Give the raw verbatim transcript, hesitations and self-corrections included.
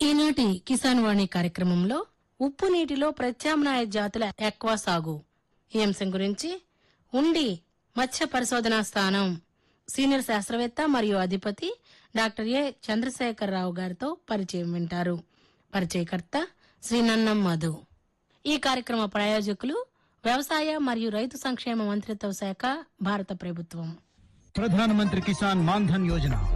ఈనాటి కిసాన్ వాణి కార్యక్రమంలో ఉప్పు నీటిలో ప్రత్యామ్నాయ జాతుల ఎక్వా సాగు ఈ అంశం గురించి ఉండి మత్స్య పరిశోధనా స్థానం సీనియర్ శాస్త్రవేత్త మరియు అధిపతి డాక్టర్ ఏ చంద్రశేఖరరావు గారితో పరిచయం వింటారు. పరిచయకర్త శ్రీ నన్నం మధు. ఈ కార్యక్రమ ప్రాయోజకులు వ్యవసాయ మరియు రైతు సంక్షేమ మంత్రిత్వ శాఖ, భారత ప్రభుత్వం. ప్రధానమంత్రి కిసాన్ మాన్ ధన్ యోజన